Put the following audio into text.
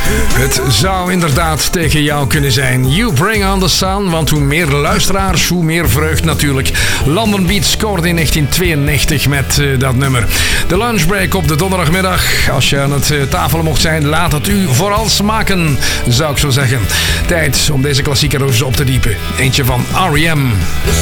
Het zou inderdaad tegen jou kunnen zijn. You Bring on the Sun, want hoe meer luisteraars, hoe meer vreugd natuurlijk. London Beat scoorde in 1992 met dat nummer. De lunchbreak op de donderdagmiddag. Als je aan het tafelen mocht zijn, laat het u vooral smaken, zou ik zo zeggen. Tijd om deze klassieke roos op te diepen. Eentje van R.E.M.